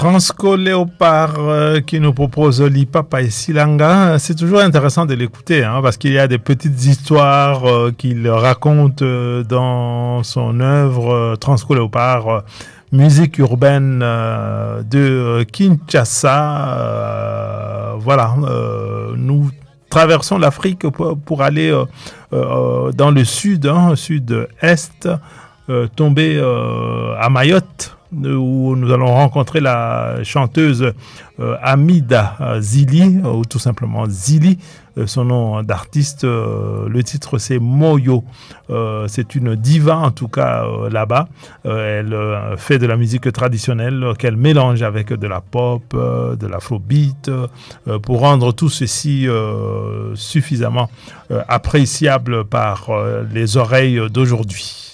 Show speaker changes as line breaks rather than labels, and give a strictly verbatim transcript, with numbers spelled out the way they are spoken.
Transco Léopard euh, qui nous propose Lipapa et Silanga. C'est toujours intéressant de l'écouter hein, parce qu'il y a des petites histoires euh, qu'il raconte euh, dans son œuvre euh, Transco Léopard, euh, musique urbaine euh, de Kinshasa. Euh, voilà, euh, nous traversons l'Afrique pour, pour aller euh, euh, dans le sud, hein, sud-est, euh, tomber euh, à Mayotte, où nous allons rencontrer la chanteuse euh, Amida Zili, ou tout simplement Zili, euh, son nom d'artiste. Euh, le titre c'est Moyo. Euh, c'est une diva en tout cas euh, là-bas. Euh, elle euh, fait de la musique traditionnelle euh, qu'elle mélange avec de la pop, euh, de l'afrobeat, euh, pour rendre tout ceci euh, suffisamment euh, appréciable par euh, les oreilles d'aujourd'hui.